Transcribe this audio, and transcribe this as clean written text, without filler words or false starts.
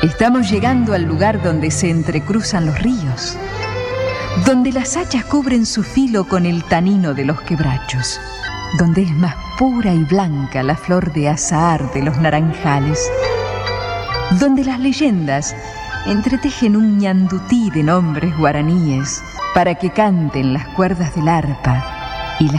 Estamos llegando al lugar donde se entrecruzan los ríos, donde las hachas cubren su filo con el tanino de los quebrachos, donde es más pura y blanca la flor de azahar de los naranjales, donde las leyendas entretejen un ñandutí de nombres guaraníes para que canten las cuerdas del arpa